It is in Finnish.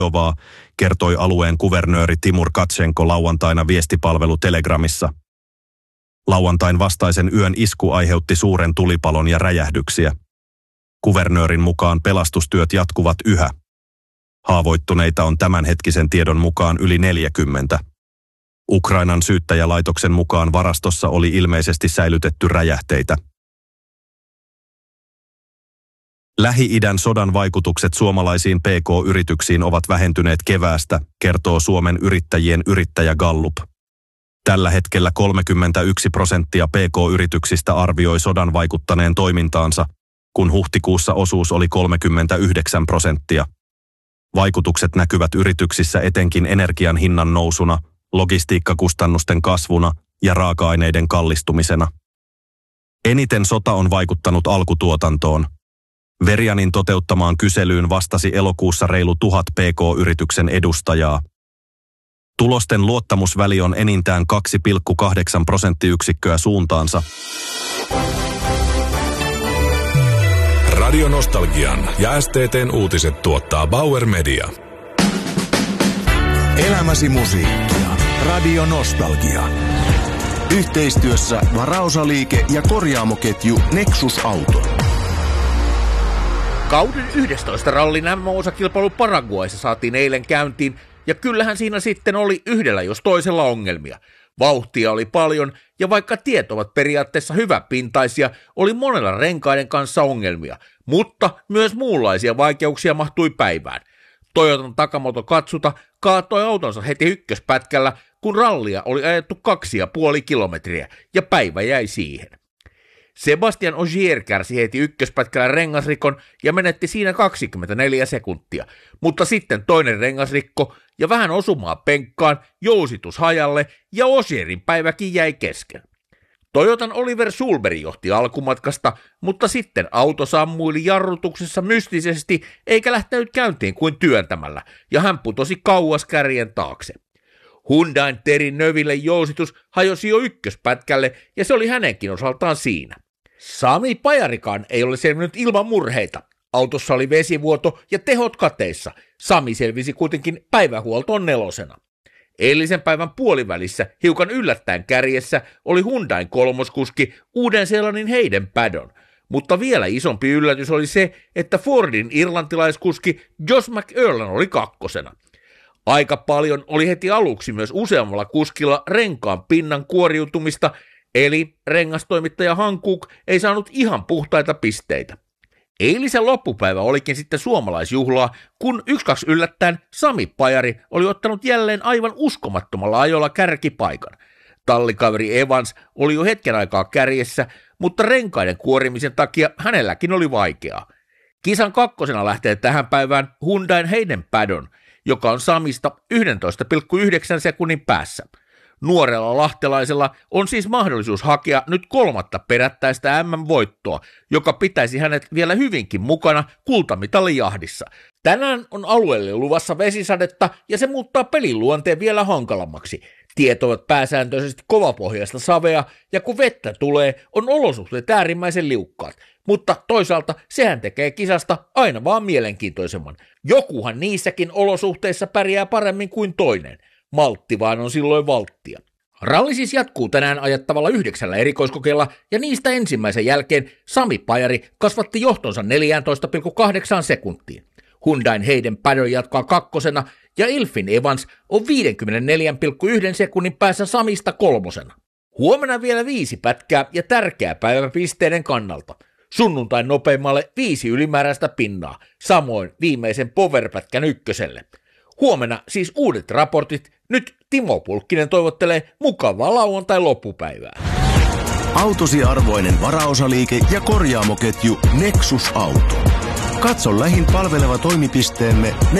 Ovaa, kertoi alueen kuvernööri Timur Katsenko lauantaina viestipalvelu Telegramissa. Lauantain vastaisen yön isku aiheutti suuren tulipalon ja räjähdyksiä. Kuvernöörin mukaan pelastustyöt jatkuvat yhä. Haavoittuneita on tämänhetkisen tiedon mukaan yli 40. Ukrainan syyttäjälaitoksen mukaan varastossa oli ilmeisesti säilytetty räjähteitä. Lähi-idän sodan vaikutukset suomalaisiin PK-yrityksiin ovat vähentyneet keväästä, kertoo Suomen yrittäjien yrittäjä Gallup. Tällä hetkellä 31% PK-yrityksistä arvioi sodan vaikuttaneen toimintaansa, kun huhtikuussa osuus oli 39%. Vaikutukset näkyvät yrityksissä etenkin energian hinnan nousuna, logistiikkakustannusten kasvuna ja raaka-aineiden kallistumisena. Eniten sota on vaikuttanut alkutuotantoon. Verianin toteuttamaan kyselyyn vastasi elokuussa reilu 1000 PK-yrityksen edustajaa. Tulosten luottamusväli on enintään 2,8 prosenttiyksikköä suuntaansa. Radio Nostalgian ja STT:n uutiset tuottaa Bauer Media. Elämäsi musiikkia. Radio Nostalgia. Yhteistyössä varaosaliike ja korjaamoketju Nexus Auto. Kauden 11 rallin MM-osakilpailu Paraguayssa saatiin eilen käyntiin, ja kyllähän siinä sitten oli yhdellä jos toisella ongelmia. Vauhtia oli paljon, ja vaikka tiet ovat periaatteessa hyväpintaisia, oli monella renkaiden kanssa ongelmia, mutta myös muunlaisia vaikeuksia mahtui päivään. Toyotan Takamoto Katsuta kaatoi autonsa heti ykköspätkällä, kun rallia oli ajettu 2,5 kilometriä, ja päivä jäi siihen. Sebastian Ogier kärsi heti ykköspätkällä rengasrikon ja menetti siinä 24 sekuntia, mutta sitten toinen rengasrikko ja vähän osumaa penkkaan, jousitus hajalle ja Ogierin päiväkin jäi kesken. Toyotan Oliver Sulberg johti alkumatkasta, mutta sitten auto sammuili jarrutuksessa mystisesti eikä lähtenyt käyntiin kuin työntämällä, ja hän putosi kauas kärjen taakse. Hyundain Terry Neuville jousitus hajosi jo ykköspätkälle, ja se oli hänenkin osaltaan siinä. Sami Pajarikaan ei ole selvinnyt ilman murheita. Autossa oli vesivuoto ja tehot kateissa. Sami selvisi kuitenkin päivähuoltoon 4. Eilisen päivän puolivälissä hiukan yllättäen kärjessä oli Hyundain kolmoskuski Uuden-Seelannin Hayden Paddon. Mutta vielä isompi yllätys oli se, että Fordin irlantilaiskuski Josh McEarlan oli 2. Aika paljon oli heti aluksi myös useammalla kuskilla renkaan pinnan kuoriutumista, eli rengastoimittaja Hankook ei saanut ihan puhtaita pisteitä. Eilisen loppupäivä olikin sitten suomalaisjuhlaa, kun 1-2 yllättäen Sami Pajari oli ottanut jälleen aivan uskomattomalla ajolla kärkipaikan. Tallikaveri Evans oli jo hetken aikaa kärjessä, mutta renkaiden kuorimisen takia hänelläkin oli vaikeaa. Kisan 2. lähtee tähän päivään Hyundain Hayden Paddon, joka on Samista 11,9 sekunnin päässä. Nuorella lahtelaisella on siis mahdollisuus hakea nyt 3. perättäistä MM-voittoa, joka pitäisi hänet vielä hyvinkin mukana kultamitaalijahdissa. Tänään on alueelle luvassa vesisadetta ja se muuttaa pelin luonteen vielä hankalammaksi. Tiet ovat pääsääntöisesti kovapohjaista savea ja kun vettä tulee, on olosuhteet äärimmäisen liukkaat. Mutta toisaalta sehän tekee kisasta aina vaan mielenkiintoisemman. Jokuhan niissäkin olosuhteissa pärjää paremmin kuin toinen. Maltti vaan on silloin valttia. Ralli siis jatkuu tänään ajattavalla 9 erikoiskokeella ja niistä ensimmäisen jälkeen Sami Pajari kasvatti johtonsa 14,8 sekuntiin. Hyundain Hayden Paddon jatkaa 2. ja Elfyn Evans on 54,1 sekunnin päässä Samista 3. Huomenna vielä 5 pätkää ja tärkeä päivä pisteiden kannalta. Sunnuntain nopeimmalle 5 ylimääräistä pinnaa, samoin viimeisen powerpätkän 1. Huomenna siis uudet raportit. Nyt Timo Pulkkinen toivottelee mukavaa lauantai-loppupäivää. Autosi arvoinen varaosaliike ja korjaamoketju Nexus Auto. Katso lähin palveleva toimipisteemme